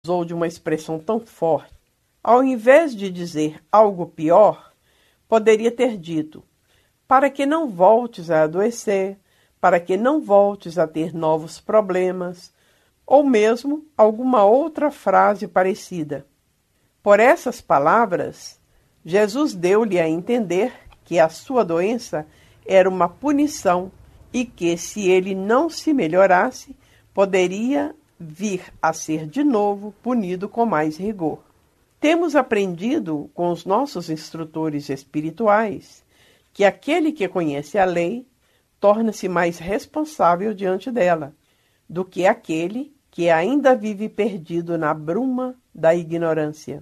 usou de uma expressão tão forte. Ao invés de dizer algo pior, poderia ter dito: para que não voltes a adoecer, para que não voltes a ter novos problemas, ou mesmo alguma outra frase parecida. Por essas palavras, Jesus deu-lhe a entender que a sua doença era uma punição e que, se ele não se melhorasse, poderia vir a ser de novo punido com mais rigor. Temos aprendido com os nossos instrutores espirituais que aquele que conhece a lei torna-se mais responsável diante dela do que aquele que ainda vive perdido na bruma da ignorância.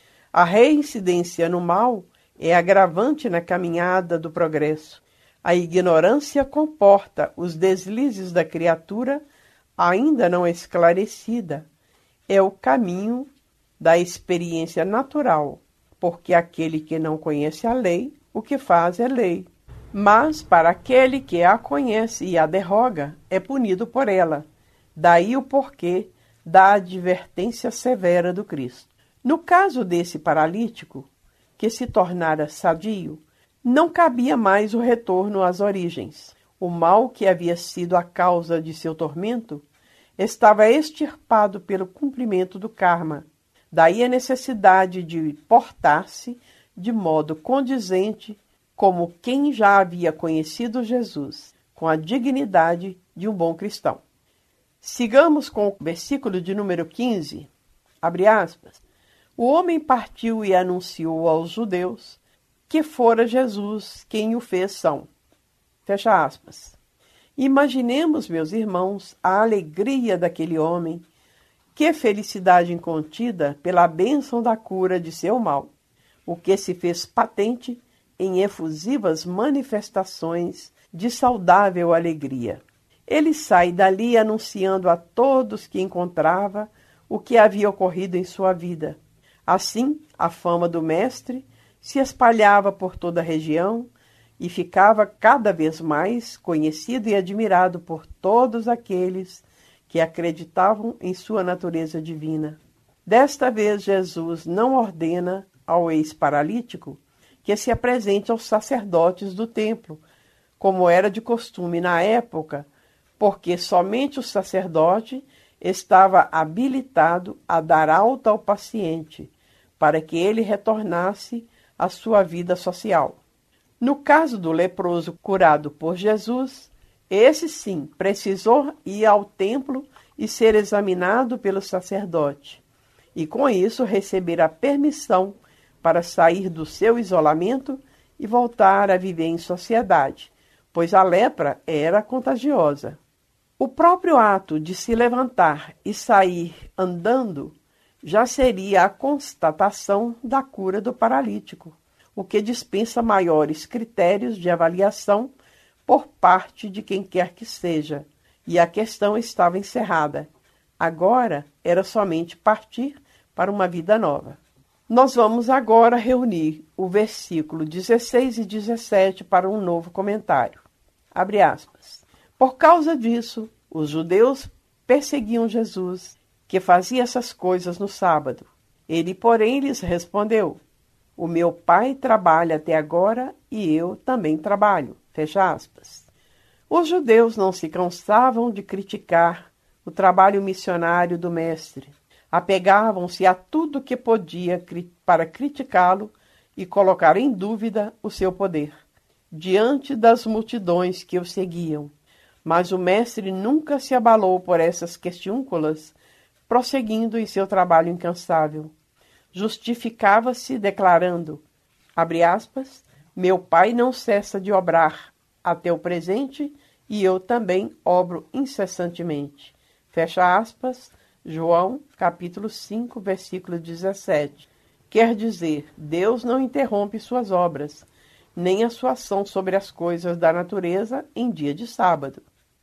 A reincidência no mal é agravante na caminhada do progresso. A ignorância comporta os deslizes da criatura ainda não esclarecida. É o caminho da experiência natural, porque aquele que não conhece a lei, o que faz é lei. Mas para aquele que a conhece e a derroga, é punido por ela. Daí o porquê da advertência severa do Cristo. No caso desse paralítico, que se tornara sadio, não cabia mais o retorno às origens. O mal que havia sido a causa de seu tormento estava extirpado pelo cumprimento do karma. Daí a necessidade de portar-se de modo condizente como quem já havia conhecido Jesus, com a dignidade de um bom cristão. Sigamos com o versículo de número 15, abre aspas. O homem partiu e anunciou aos judeus que fora Jesus quem o fez são. Fecha aspas. Imaginemos, meus irmãos, a alegria daquele homem. Que felicidade incontida pela bênção da cura de seu mal, o que se fez patente em efusivas manifestações de saudável alegria. Ele sai dali anunciando a todos que encontrava o que havia ocorrido em sua vida. Assim, a fama do mestre se espalhava por toda a região e ficava cada vez mais conhecido e admirado por todos aqueles que acreditavam em sua natureza divina. Desta vez, Jesus não ordena ao ex-paralítico que se apresente aos sacerdotes do templo, como era de costume na época, porque somente o sacerdote estava habilitado a dar alta ao paciente, para que ele retornasse à sua vida social. No caso do leproso curado por Jesus, esse sim precisou ir ao templo e ser examinado pelo sacerdote, e com isso receber a permissão para sair do seu isolamento e voltar a viver em sociedade, pois a lepra era contagiosa. O próprio ato de se levantar e sair andando já seria a constatação da cura do paralítico, o que dispensa maiores critérios de avaliação por parte de quem quer que seja, e a questão estava encerrada. Agora era somente partir para uma vida nova. Nós vamos agora reunir o versículo 16 e 17 para um novo comentário. Abre aspas. Por causa disso, os judeus perseguiam Jesus, que fazia essas coisas no sábado. Ele, porém, lhes respondeu: o meu pai trabalha até agora e eu também trabalho. Fecha aspas. Os judeus não se cansavam de criticar o trabalho missionário do mestre. Apegavam-se a tudo que podia para criticá-lo e colocar em dúvida o seu poder, diante das multidões que o seguiam. Mas o mestre nunca se abalou por essas questiúnculas, prosseguindo em seu trabalho incansável. Justificava-se declarando, abre aspas, meu pai não cessa de obrar até o presente e eu também obro incessantemente. Fecha aspas, João, capítulo 5, versículo 17. Quer dizer, Deus não interrompe suas obras, nem a sua ação sobre as coisas da natureza em dia de sábado.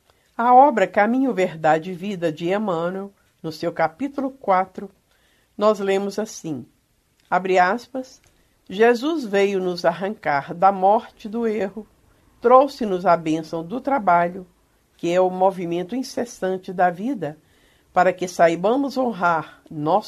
A obra Caminho, Verdade e Vida de Emmanuel, no seu capítulo 4, nós lemos assim, abre aspas, Jesus veio nos arrancar da morte do erro, trouxe-nos a bênção do trabalho, que é o movimento incessante da vida, para que saibamos honrar nosso